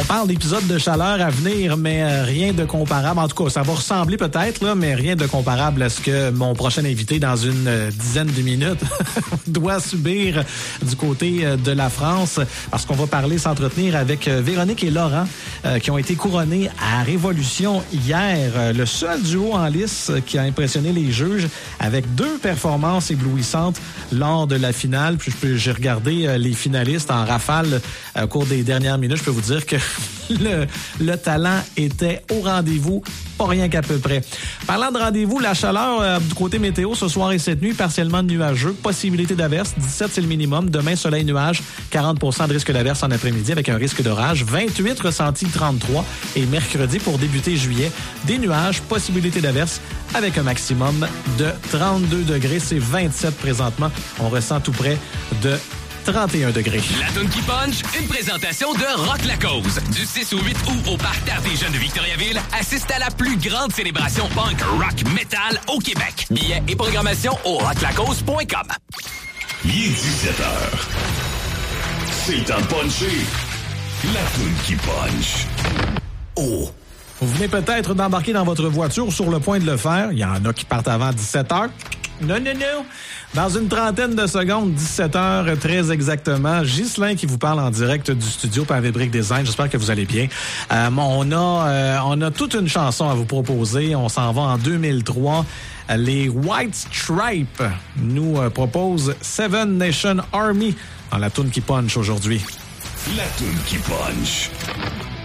parle d'épisodes de chaleur à venir, mais rien de comparable. En tout cas, ça va ressembler peut-être, là, mais rien de comparable à ce que mon prochain invité, dans une dizaine de minutes, doit subir du côté de la France. Parce qu'on va s'entretenir avec Véronique et Laurent, qui ont été couronnés à Révolution hier. Le seul duo en lice qui a impressionné les juges avec 2 performances éblouissantes lors de la finale. Puis j'ai regardé les finalistes en rafale au cours des dernières minutes. Je peux vous dire que le talent était au rendez-vous, pas rien qu'à peu près. Parlant de rendez-vous, la chaleur du côté météo ce soir et cette nuit, partiellement nuageux, possibilité d'averse, 17 c'est le minimum, demain soleil nuage, 40% de risque d'averse en après-midi avec un risque d'orage, 28 ressenti 33 et mercredi pour débuter juillet, des nuages, possibilité d'averse avec un maximum de 32 degrés, c'est 27 présentement, on ressent tout près de 31 degrés. La toune qui punch, une présentation de Rock La Cause. Du 6 au 8 août au Parterre des Jeunes de Victoriaville, assiste à la plus grande célébration punk, rock, metal au Québec. Billets et programmation au rocklacause.com. Il est 17h. C'est le temps de puncher. La toune qui punch. Oh! Vous venez peut-être d'embarquer dans votre voiture sur le point de le faire. Il y en a qui partent avant 17h. Non. Dans une trentaine de secondes, 17h, très exactement. Ghislain qui vous parle en direct du studio Pavé Brick Design. J'espère que vous allez bien. On a toute une chanson à vous proposer. On s'en va en 2003. Les White Stripes nous proposent Seven Nation Army dans la toune qui punch aujourd'hui. La toune qui punch.